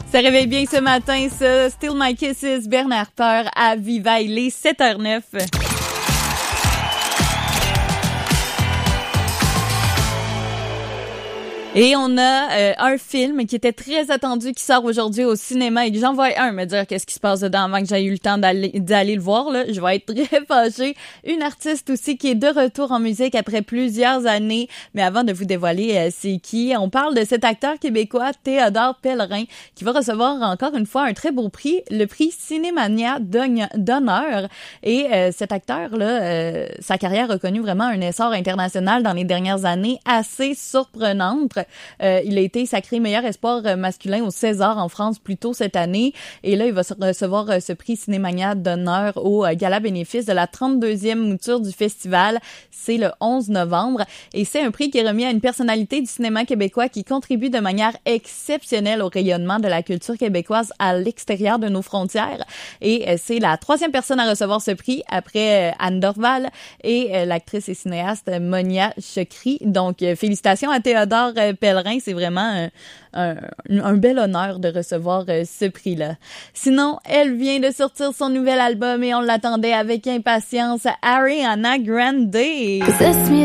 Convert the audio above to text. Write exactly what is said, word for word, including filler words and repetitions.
Ça réveille bien ce matin, ça. Still My Kisses, Bernard Peur à Viva. Il est sept heures neuf. Et on a euh, un film qui était très attendu qui sort aujourd'hui au cinéma et que j'en vois un me dire qu'est-ce qui se passe dedans avant que j'aie eu le temps d'aller, d'aller le voir. Là. Je vais être très fâchée. Une artiste aussi qui est de retour en musique après plusieurs années. Mais avant de vous dévoiler euh, c'est qui, on parle de cet acteur québécois Théodore Pellerin qui va recevoir encore une fois un très beau prix, le prix Cinémania d'honneur. Et euh, cet acteur-là, euh, sa carrière a connu vraiment un essor international dans les dernières années assez surprenante. Euh, il a été sacré meilleur espoir masculin au César en France plus tôt cette année. Et là, il va recevoir euh, ce prix Cinémania d'honneur au euh, gala bénéfice de la trente-deuxième mouture du festival. C'est le onze novembre. Et c'est un prix qui est remis à une personnalité du cinéma québécois qui contribue de manière exceptionnelle au rayonnement de la culture québécoise à l'extérieur de nos frontières. Et euh, c'est la troisième personne à recevoir ce prix après euh, Anne Dorval et euh, l'actrice et cinéaste Monia Chokri. Donc, euh, félicitations à Théodore euh, Pellerin, c'est vraiment un, un, un bel honneur de recevoir euh, ce prix-là. Sinon, elle vient de sortir son nouvel album et on l'attendait avec impatience, Ariana Grande.